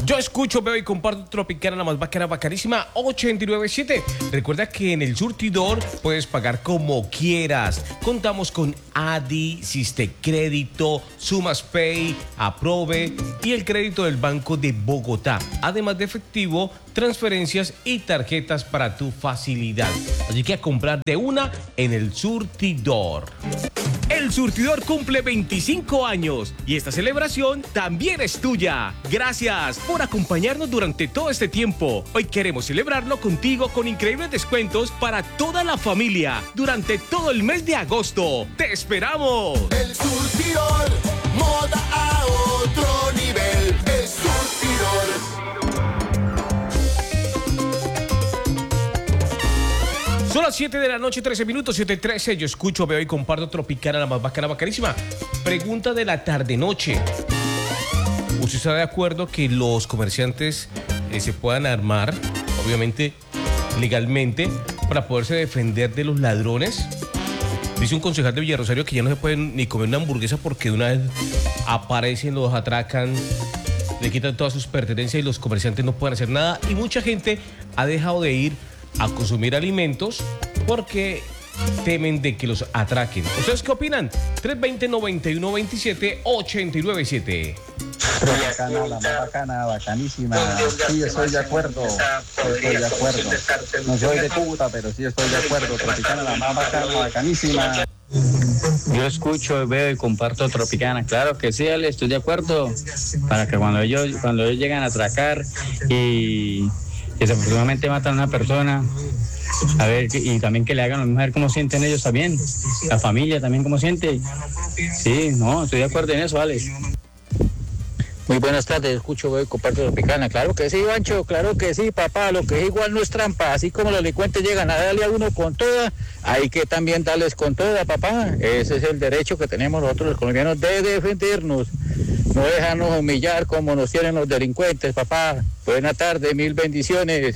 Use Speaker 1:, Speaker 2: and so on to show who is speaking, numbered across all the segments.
Speaker 1: Yo escucho, veo y comparto Tropicana, la más bacana, bacanísima, 897. Recuerda que en el surtidor puedes pagar como quieras. Contamos con ADI, Sistecrédito, Sumas Pay, Aprove y el crédito del Banco de Bogotá. Además de efectivo, transferencias y tarjetas para tu facilidad. Así que a comprar de una en el surtidor. El surtidor cumple 25 años y esta celebración también es tuya. Gracias por acompañarnos durante todo este tiempo. Hoy queremos celebrarlo contigo con increíbles descuentos para toda la familia durante todo el mes de agosto. ¡Te esperamos!
Speaker 2: El surtidor, moda a otro nivel. El surtidor.
Speaker 1: Son las 7 de la noche, 13 minutos, 7:13. Yo escucho, veo y comparto Tropicana, la más bacana, bacanísima. Pregunta de la tarde-noche. ¿Usted está de acuerdo que los comerciantes se puedan armar, obviamente, legalmente, para poderse defender de los ladrones? Dice un concejal de Villarrosario que ya no se pueden ni comer una hamburguesa porque de una vez aparecen, los atracan, le quitan todas sus pertenencias y los comerciantes no pueden hacer nada. Y mucha gente ha dejado de ir a consumir alimentos porque temen de que los atraquen. ¿Ustedes qué opinan? 320-9127, 897.
Speaker 3: Bacana, la más bacana, bacanísima. Sí, estoy de acuerdo. Estoy de acuerdo. No soy de Cúcuta, pero sí estoy de acuerdo. Tropicana, la más bacana, bacanísima.
Speaker 4: Yo escucho, veo y comparto Tropicana. Claro que sí, Ale, estoy de acuerdo. Para que cuando ellos llegan a atracar y desafortunadamente matan a una persona, a ver, y también que le hagan a la mujer cómo sienten ellos también, la familia también cómo siente. Sí, no, estoy de acuerdo en eso, Alex.
Speaker 5: Muy buenas tardes, escucho, veo y comparto Tropicana. Claro que sí, Bancho, claro que sí, papá, lo que es igual no es trampa. Así como los delincuentes llegan a darle a uno con toda, hay que también darles con toda, papá. Ese es el derecho que tenemos nosotros los colombianos de defendernos. No dejarnos humillar como nos tienen los delincuentes, papá. Buena tarde, mil bendiciones.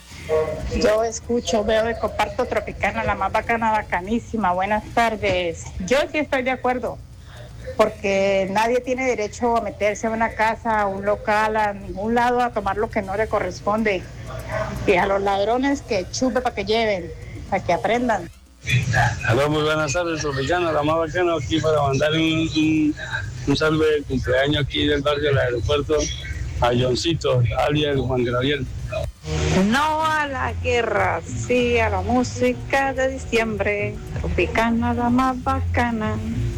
Speaker 6: Yo escucho, veo y comparto Tropicana, la más bacana, bacanísima. Buenas tardes. Yo sí estoy de acuerdo, porque nadie tiene derecho a meterse a una casa, a un local, a ningún lado a tomar lo que no le corresponde. Y a los ladrones que chupe para que lleven, para que aprendan.
Speaker 7: Aló, muy buenas tardes, Tropicana, la más bacana, aquí para mandar un saludo de cumpleaños aquí del barrio del aeropuerto a Johncito, alias Juan Gabriel.
Speaker 6: No a la guerra, sí a la música de diciembre. Tropicana, la más bacana.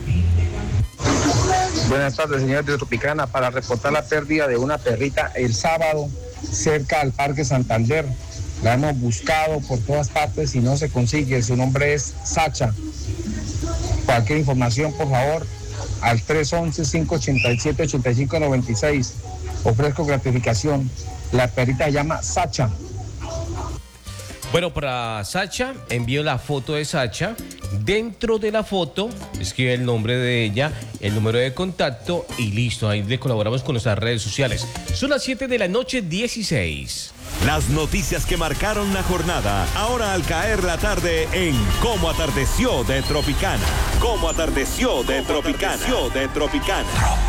Speaker 3: Buenas tardes, señores de Tropicana. Para reportar la pérdida de una perrita el sábado cerca al Parque Santander. La hemos buscado por todas partes y no se consigue. Su nombre es Sacha. Cualquier información, por favor, al 311-587-8596. Ofrezco gratificación. La perrita se llama Sacha.
Speaker 1: Bueno, para Sacha, envío la foto de Sacha. Dentro de la foto, escribe el nombre de ella, el número de contacto y listo. Ahí le colaboramos con nuestras redes sociales. Son las 7 de la noche, 16.
Speaker 8: Las noticias que marcaron la jornada, ahora al caer la tarde en Cómo atardeció de Tropicana. Cómo atardeció de Tropicana. Tropicana.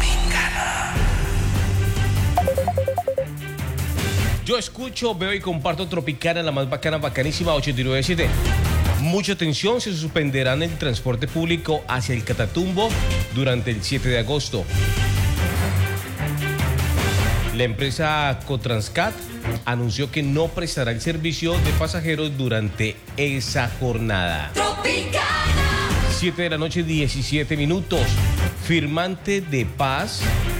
Speaker 1: Yo escucho, veo y comparto Tropicana, la más bacana, bacanísima, 897. Mucha atención, se suspenderán el transporte público hacia el Catatumbo durante el 7 de agosto. La empresa Cotranscat anunció que no prestará el servicio de pasajeros durante esa jornada. Tropicana. 7 de la noche, 17 minutos. Firmante de paz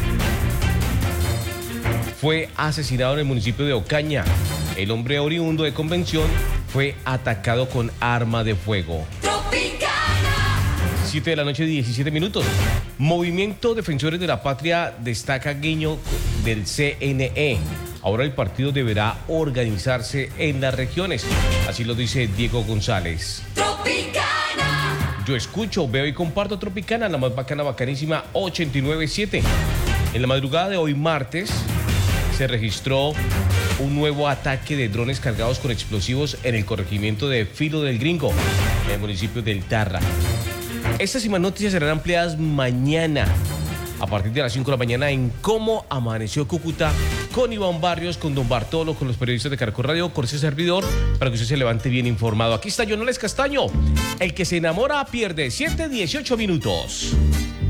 Speaker 1: fue asesinado en el municipio de Ocaña. El hombre oriundo de Convención fue atacado con arma de fuego. Tropicana. 7 de la noche, 17 minutos. Movimiento Defensores de la Patria destaca guiño del CNE. Ahora el partido deberá organizarse en las regiones. Así lo dice Diego González. Tropicana. Yo escucho, veo y comparto Tropicana, la más bacana, bacanísima, 897. En la madrugada de hoy martes se registró un nuevo ataque de drones cargados con explosivos en el corregimiento de Filo del Gringo, en el municipio del Tarra. Estas y más noticias serán ampliadas mañana a partir de las 5 de la mañana en Cómo Amaneció Cúcuta con Iván Barrios, con Don Bartolo, con los periodistas de Caracol Radio, con ese servidor, para que usted se levante bien informado. Aquí está Jonales Castaño, el que se enamora pierde 7:18 minutos.